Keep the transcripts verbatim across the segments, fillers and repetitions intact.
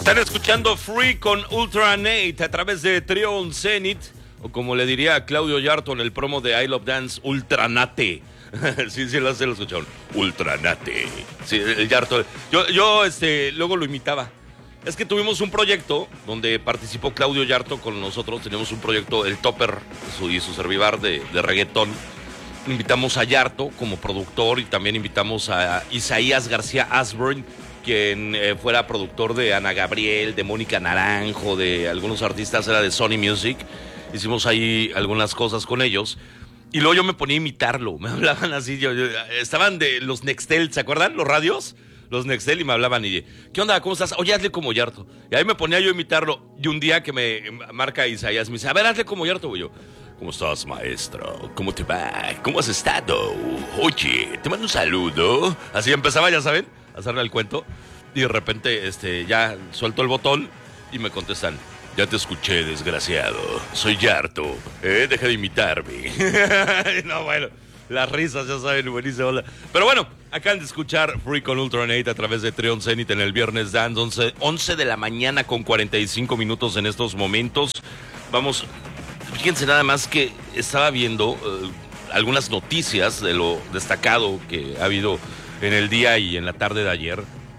Están escuchando Free con Ultra Nate a través de Trion Zenith, o como le diría a Claudio Yarto en el promo de I Love Dance, Ultranate. Sí, sí, lo, se lo escucharon. Ultranate. Sí, el Yarto. Yo, yo este, luego lo imitaba. Es que tuvimos un proyecto donde participó Claudio Yarto con nosotros. Teníamos un proyecto, el Topper su, y su servivar de, de reggaetón. Invitamos a Yarto como productor y también invitamos a Isaías García Asburn, quien eh, fuera productor de Ana Gabriel, de Mónica Naranjo, de algunos artistas, era de Sony Music. Hicimos ahí algunas cosas con ellos. Y luego yo me ponía a imitarlo. Me hablaban así. Yo, yo, estaban de los Nextel, ¿se acuerdan? Los radios. Los Nextel y me hablaban y ¿qué onda? ¿Cómo estás? Oye, hazle como Yarto. Y ahí me ponía yo a imitarlo. Y un día que me marca Isaías, me dice, a ver, hazle como Yarto, güey. Yo, ¿cómo estás, maestro? ¿Cómo te va? ¿Cómo has estado? Oye, te mando un saludo. Así empezaba, ya saben, a hacerle el cuento. Y de repente, este, ya suelto el botón y me contestan, ya te escuché, desgraciado. Soy Yarto. ¿Eh? Deja de imitarme. No, bueno, las risas, ya saben, buenísimo. Pero bueno, acaban de escuchar Free con Ultra Nate a través de Trion Zenith en el Viernes Dance, once, once de la mañana con cuarenta y cinco minutos en estos momentos. Vamos, fíjense nada más que estaba viendo uh, algunas noticias de lo destacado que ha habido en el día y en la tarde de ayer.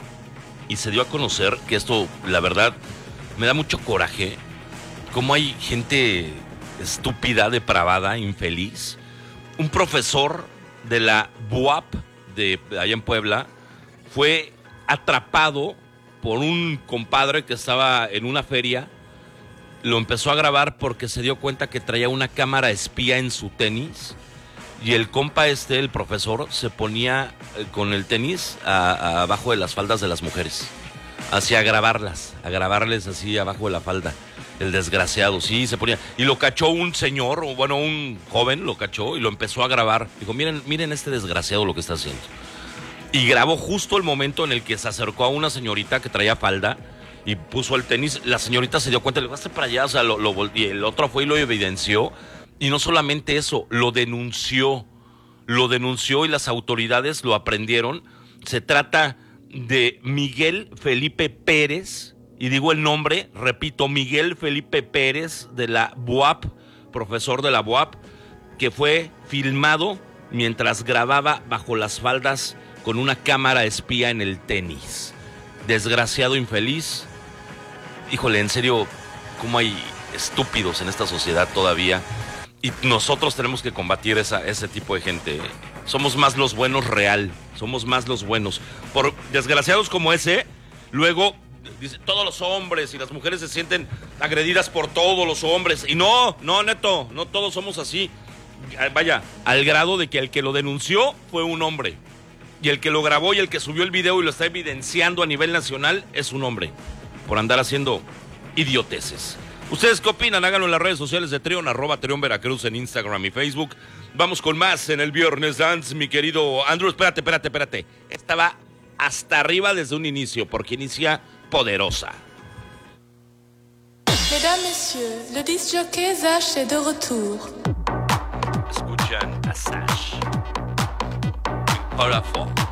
Y se dio a conocer que esto, la verdad, me da mucho coraje. Cómo hay gente estúpida, depravada, infeliz. Un profesor de la B U A P de allá en Puebla fue atrapado por un compadre que estaba en una feria. Lo empezó a grabar porque se dio cuenta que traía una cámara espía en su tenis. Y el compa este, el profesor, se ponía con el tenis a, a abajo de las faldas de las mujeres. Así a grabarlas, a grabarles así abajo de la falda. El desgraciado, sí, se ponía. Y lo cachó un señor, o bueno, un joven lo cachó y lo empezó a grabar. Dijo, miren, miren este desgraciado lo que está haciendo. Y grabó justo el momento en el que se acercó a una señorita que traía falda y puso el tenis. La señorita se dio cuenta, le dijo, hazte para allá, o sea, lo, lo, y el otro fue y lo evidenció. Y no solamente eso, lo denunció, lo denunció y las autoridades lo aprendieron. Se trata de Miguel Felipe Pérez, y digo el nombre, repito, Miguel Felipe Pérez de la B U A P, profesor de la B U A P, que fue filmado mientras grababa bajo las faldas con una cámara espía en el tenis. Desgraciado, infeliz. Híjole, en serio, cómo hay estúpidos en esta sociedad todavía. Y nosotros tenemos que combatir esa, ese tipo de gente. Somos más los buenos real. Somos más los buenos. Por desgraciados como ese, luego dice, todos los hombres y las mujeres se sienten agredidas por todos los hombres. Y no, no, neto, no todos somos así. Vaya, al grado de que el que lo denunció fue un hombre. Y el que lo grabó y el que subió el video y lo está evidenciando a nivel nacional es un hombre. Por andar haciendo idioteces. ¿Ustedes qué opinan? Háganlo en las redes sociales de Trion, arroba Trion Veracruz en Instagram y Facebook. Vamos con más en el Viernes Dance, mi querido Andrew. Espérate, espérate, espérate. Estaba hasta arriba desde un inicio, porque inicia poderosa. Mesdames, messieurs, le disc jockey Zach est de retour. Escuchan a Sash. Hola, fo.